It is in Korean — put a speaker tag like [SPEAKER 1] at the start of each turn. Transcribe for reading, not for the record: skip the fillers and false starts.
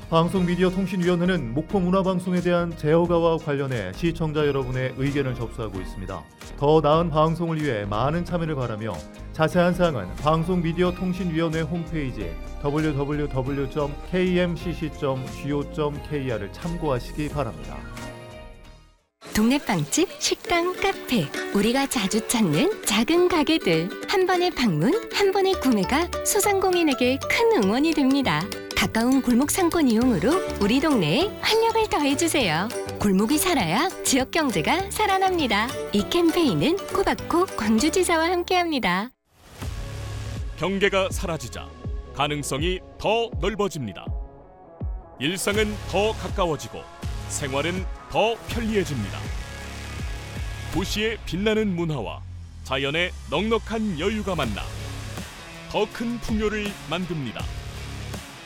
[SPEAKER 1] 방송미디어통신위원회는 목포문화방송에 대한 제어가와 관련해 시청자 여러분의 의견을 접수하고 있습니다. 더 나은 방송을 위해 많은 참여를 바라며 자세한 사항은 방송미디어통신위원회 홈페이지 www.kmcc.go.kr을 참고하시기 바랍니다.
[SPEAKER 2] 동네 빵집, 식당, 카페, 우리가 자주 찾는 작은 가게들. 한 번의 방문, 한 번의 구매가 소상공인에게 큰 응원이 됩니다. 가까운 골목 상권 이용으로 우리 동네에 활력을 더해주세요. 골목이 살아야 지역 경제가 살아납니다. 이 캠페인은 코바코 광주지사와 함께합니다.
[SPEAKER 3] 경계가 사라지자 가능성이 더 넓어집니다. 일상은 더 가까워지고 생활은 더 편리해집니다. 도시의 빛나는 문화와 자연의 넉넉한 여유가 만나 더 큰 풍요를 만듭니다.